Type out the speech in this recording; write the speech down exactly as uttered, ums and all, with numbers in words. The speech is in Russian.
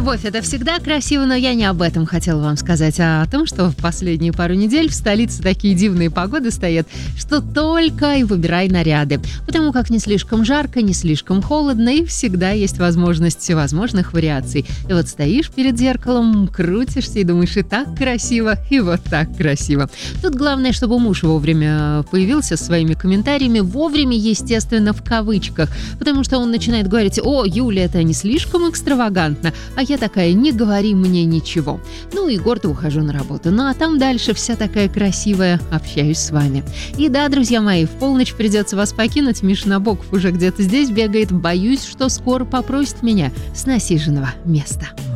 Любовь — это всегда красиво, но я не об этом хотела вам сказать, а о том, что в последние пару недель в столице такие дивные погоды стоят, что только и выбирай наряды. Потому как не слишком жарко, не слишком холодно, и всегда есть возможность всевозможных вариаций. И вот стоишь перед зеркалом, крутишься и думаешь, и так красиво, и вот так красиво. Тут главное, чтобы муж вовремя появился со своими комментариями, вовремя, естественно, в кавычках, потому что он начинает говорить: «О, Юля, это не слишком экстравагантно», а я такая: «Не говори мне ничего». Ну и гордо ухожу на работу. Ну а там дальше вся такая красивая, общаюсь с вами. И да, друзья мои, в полночь придется вас покинуть. Миша Набоков уже где-то здесь бегает. Боюсь, что скоро попросит меня с насиженного места.